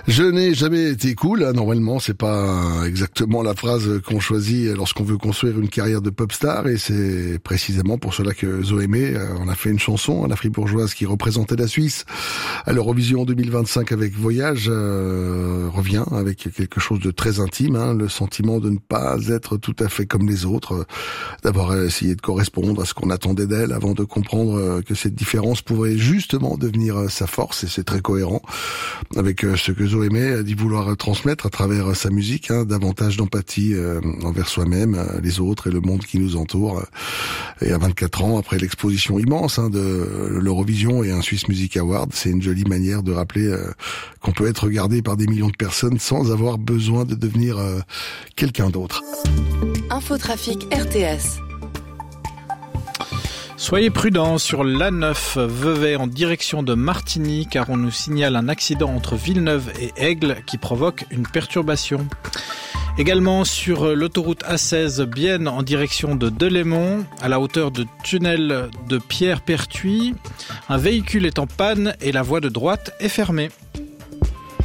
Je n'ai jamais été cool. Normalement, c'est pas exactement la phrase qu'on choisit lorsqu'on veut construire une carrière de pop star, et c'est précisément pour cela que Zoémé en a fait une chanson, la fribourgeoise qui représentait la Suisse à l'Eurovision 2025 avec Voyage, revient avec quelque chose de très intime, le sentiment de ne pas être tout à fait comme les autres, d'avoir essayé de correspondre à ce qu'on attendait d'elle avant de comprendre que cette différence pouvait justement devenir sa force, et c'est très cohérent avec ce que Zoémé a dit vouloir transmettre à travers sa musique, davantage d'empathie envers soi-même, les autres et le monde qui nous entoure. Et à 24 ans, après l'exposition immense de l'Eurovision et un Swiss Music Award, c'est une jolie manière de rappeler qu'on peut être regardé par des millions de personnes sans avoir besoin de devenir quelqu'un d'autre. Infotrafic RTS. Soyez prudents sur l'A9 Vevey en direction de Martigny, car on nous signale un accident entre Villeneuve et Aigle qui provoque une perturbation. Également sur l'autoroute A16 Bienne en direction de Delémont, à la hauteur de tunnel de Pierre-Pertuis, un véhicule est en panne et la voie de droite est fermée.